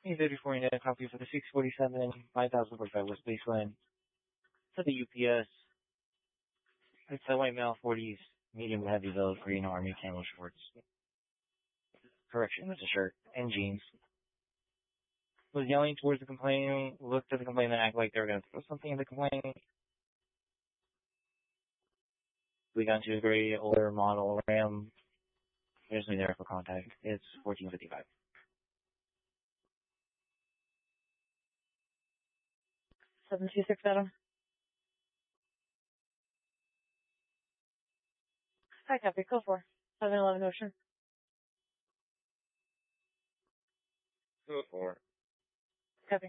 Needed before you a copy for the 647 5045 West Baseline. For the UPS, it's a white male 40s, medium heavy build, green army camo shorts. Correction, it's a shirt and jeans. Was yelling towards the complainant, looked at the complainant, act like they were going to throw something at the complainant. We got into a gray older model Ram. There's me there for contact. It's 1455. 726 Adam. Hi, copy. Call 4. 711 Ocean. Code 4. Copy.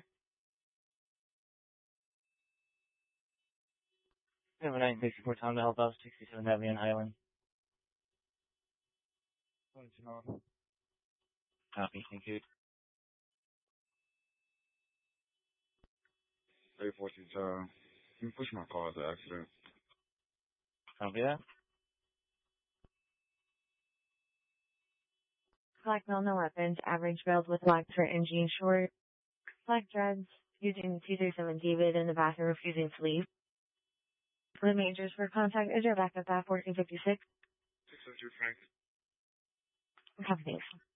7964 Tom to help out 67 Avenue in Highland. Copy, thank you. 342, you push my car as an accident. Copy that. Black male, no weapons. Average build with black shirt and jean short. Black dreads. Using 237 David in the bathroom, refusing to leave. The majors for contact is your backup at 1456. 602 Frank. Copy.